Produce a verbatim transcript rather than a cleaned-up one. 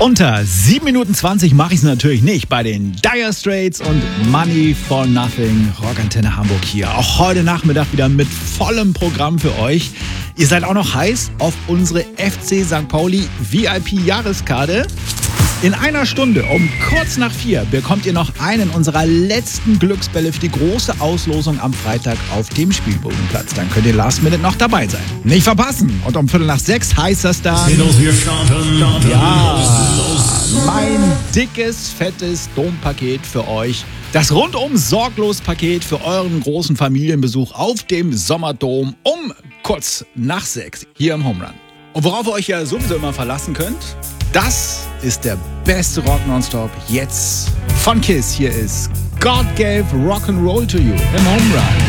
Unter sieben Minuten zwanzig mache ich es natürlich nicht bei den Dire Straits und Money for Nothing. Rockantenne Hamburg hier. Auch heute Nachmittag wieder mit vollem Programm für euch. Ihr seid auch noch heiß auf unsere F C Sankt Pauli V I P-Jahreskarte. In einer Stunde um kurz nach vier bekommt ihr noch einen unserer letzten Glücksbälle für die große Auslosung am Freitag auf dem Spielbodenplatz. Dann könnt ihr last minute noch dabei sein. Nicht verpassen! Und um Viertel nach sechs heißt das dann... Ja, mein dickes, fettes Dompaket für euch. Das rundum sorglos Paket für euren großen Familienbesuch auf dem Sommerdom um kurz nach sechs hier im Home Run. Und worauf ihr euch ja sowieso immer verlassen könnt, das ist der beste Rock Nonstop jetzt von Kiss. Hier ist God Gave Rock'n'Roll to You im Home Run.